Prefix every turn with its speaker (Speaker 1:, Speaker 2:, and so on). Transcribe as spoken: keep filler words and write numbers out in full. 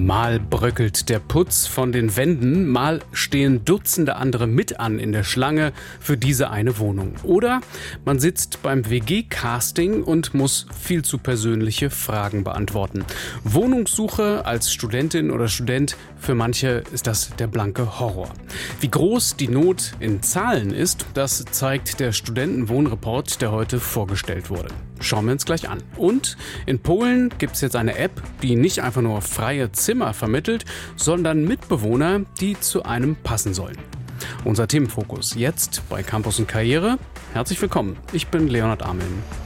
Speaker 1: Mal bröckelt der Putz von den Wänden, mal stehen Dutzende andere mit an in der Schlange für diese eine Wohnung. Oder man sitzt beim W G-Casting und muss viel zu persönliche Fragen beantworten. Wohnungssuche als Studentin oder Student, für manche ist das der blanke Horror. Wie groß die Not in Zahlen ist, das zeigt der Studentenwohnreport, der heute vorgestellt wurde. Schauen wir uns gleich an. Und in Polen gibt es jetzt eine App, die nicht einfach nur freie Zimmer vermittelt, sondern Mitbewohner, die zu einem passen sollen. Unser Themenfokus jetzt bei Campus und Karriere. Herzlich willkommen, ich bin Leonhard Ameln.